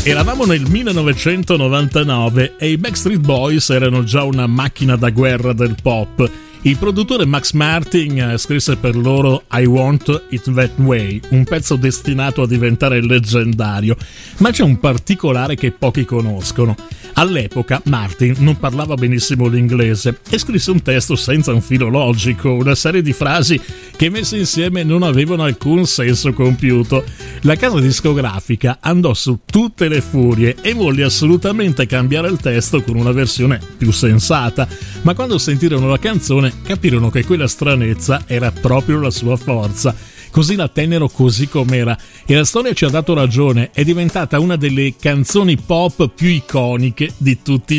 Eravamo nel 1999 e i Backstreet Boys erano già una macchina da guerra del pop. Il produttore Max Martin scrisse per loro I Want It That Way, un pezzo destinato a diventare leggendario, ma c'è un particolare che pochi conoscono. All'epoca Martin non parlava benissimo l'inglese e scrisse un testo senza un filo logico, una serie di frasi che messe insieme non avevano alcun senso compiuto. La casa discografica andò su tutte le furie e volle assolutamente cambiare il testo con una versione più sensata, ma quando sentirono la canzone capirono che quella stranezza era proprio la sua forza. Così la tennero così com'era e la storia ci ha dato ragione, è diventata una delle canzoni pop più iconiche di tutti